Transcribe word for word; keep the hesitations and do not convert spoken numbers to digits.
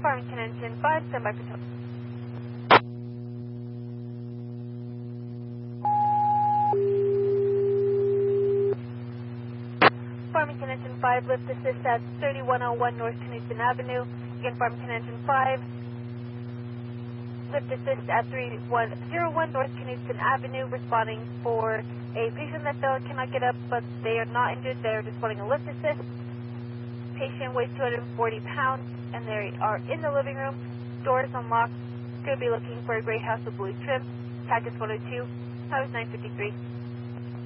Farmington Engine five, stand by for tow. Farmington Engine five, lift assist at thirty-one oh one North Knutson Avenue. Again, Farmington Engine five, lift assist at thirty-one oh one North Knutson Avenue, responding for a patient that uh, cannot get up, but they are not injured. They're just wanting a lift assist. Patient weighs two hundred forty pounds, and they are in the living room. Doors unlocked. Could be looking for a gray house with blue trim. Package one oh two. Time is nine fifty-three.